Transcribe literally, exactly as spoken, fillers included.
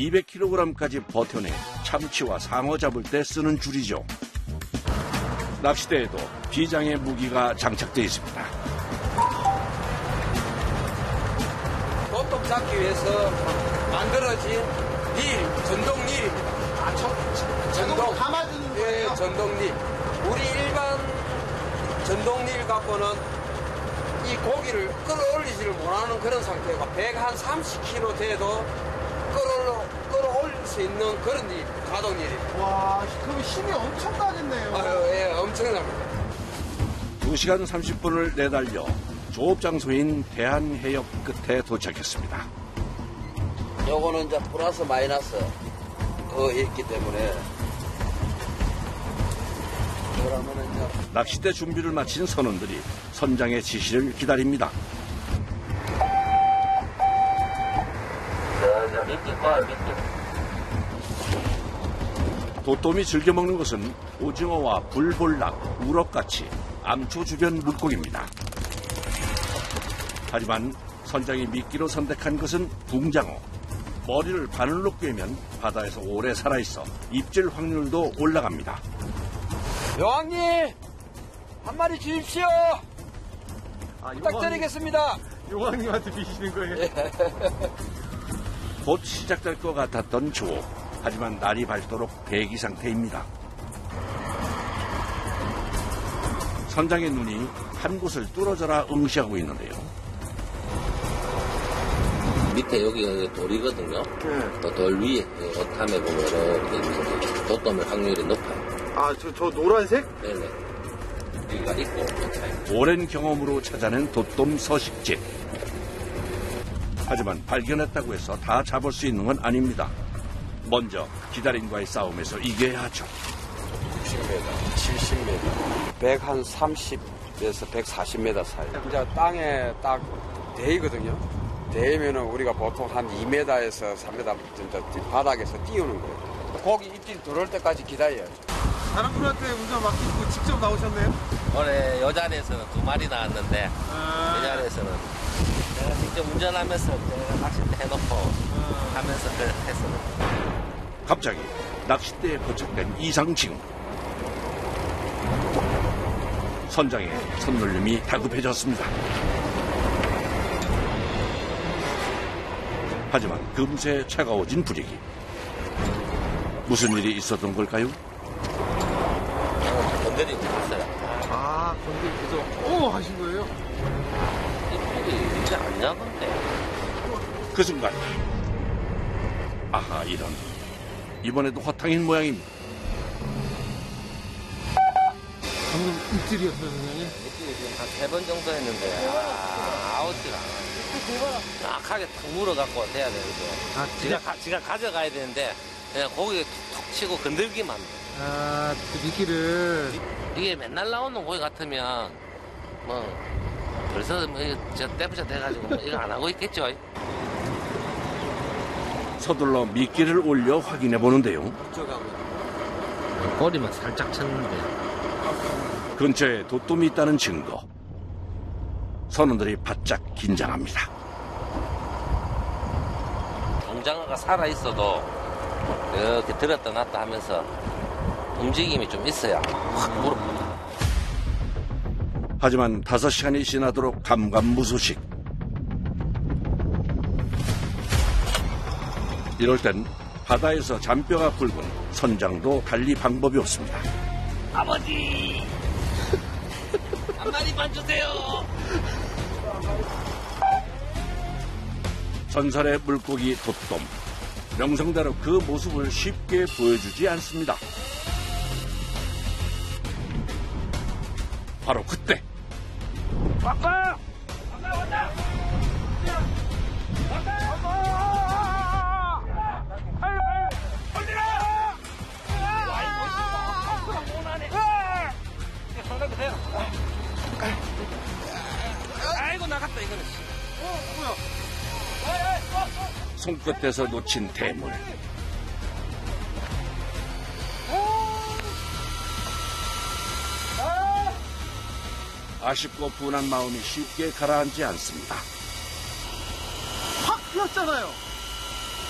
이백 킬로그램까지 버텨내 참치와 상어 잡을 때 쓰는 줄이죠. 낚시대에도 비장의 무기가 장착되어 있습니다. 보통 잡기 위해서 만들어진 릴, 전동릴입니다. 아, 저, 전동. 감아주는 예, 거예요? 전동릴. 우리 일반 전동릴 갖고는 이 고기를 끌어올리지를 못하는 그런 상태고 백삼십 킬로그램 돼도 끌어, 끌어올릴 수 있는 그런 일, 가동릴입니다. 와, 그럼 힘이 엄청나겠네요. 아유, 예, 엄청납니다. 두 시간 삼십 분을 내달려 조업 장소인 대한해역 끝에 도착했습니다. 요거는 이제 플러스 마이너스 그 있기 때문에 그러면은 이제 낚싯대 준비를 마친 선원들이 선장의 지시를 기다립니다. 도톰이 즐겨 먹는 것은 오징어와 불볼락, 우럭같이 암초 주변 물고기입니다. 하지만 선장이 미끼로 선택한 것은 붕장어. 머리를 바늘로 꿰면 바다에서 오래 살아있어 입질 확률도 올라갑니다. 여왕님 한 마리 주십시오. 아, 부탁드리겠습니다. 용왕님한테 비시는 거예요? 곧 시작될 것 같았던 조업. 하지만 날이 밝도록 대기 상태입니다. 선장의 눈이 한 곳을 뚫어져라 응시하고 있는데요. 밑에 여기가 돌이거든요. 네. 또 돌 위에 옷함에 보면 이렇게 돛돔의 확률이 높아요. 아, 저, 저 노란색? 네네. 여기가 있고 차이. 오랜 경험으로 찾아낸 돛돔 서식지. 하지만 발견했다고 해서 다 잡을 수 있는 건 아닙니다. 먼저 기다림과의 싸움에서 이겨야 하죠. 육십 미터, 칠십 미터, 백삼십에서 백사십 미터 사이. 이제 땅에 딱 대이거든요. 대이면은 우리가 보통 한 이 미터에서 삼 미터 진짜 바닥에서 띄우는 거예요. 고기 입질 들어올 때까지 기다려요. 다른 분한테 운전 맡기고 직접 나오셨네요? 올해 요 자리에서는 두 마리 나왔는데 아, 이 자리에서는 내가 직접 운전하면서 내가 낚싯대 해놓고 하면서 그걸 했어요. 갑자기 낚싯대에 포착된 이상 징후. 선장의 손놀림이 다급해졌습니다. 하지만 금세 차가워진 분위기. 무슨 일이 있었던 걸까요? 건드리고 있어요. 아, 건들고서 오 하신 거예요? 이쁘게 이제 안 잡은데. 그 순간 아하 이런 이번에도 허탕인 모양입니다. 방금 입질이었어요, 선생님? 이쁘게 지금 한 세 번 정도 했는데 아, 아웃질 안 하네. 정확하게 툭 물어갖고 돼야 되는데 아, 지가, 가, 지가 가져가야 되는데 그냥 고기에 툭툭 치고 건들기만 해. 아, 그 미끼를. 이게 맨날 나오는 고기 같으면 뭐 벌써 뭐저 떼부자 돼가지고 뭐 이거 안 하고 있겠죠. 서둘러 미끼를 올려 확인해 보는데요. 꼬리만 살짝 쳤는데 근처에 돛돔이 있다는 증거. 선원들이 바짝 긴장합니다. 붕장어가 살아있어도 이렇게 들었다 놨다 하면서 움직임이 좀 있어야 확 물어봅니다. 하지만 다섯 시간이 지나도록 감감무소식. 이럴 땐 바다에서 잔뼈가 굵은 선장도 달리 방법이 없습니다. 아버지 한 마리만 주세요. 전설의 물고기 돛돔. 명성대로 그 모습을 쉽게 보여주지 않습니다. 바로 그때 왔다! 왔다! 왔다! 아이고 나갔다 이거는. 손끝에서 놓친 대물. 아쉽고 분한 마음이 쉽게 가라앉지 않습니다. 확 휘었잖아요.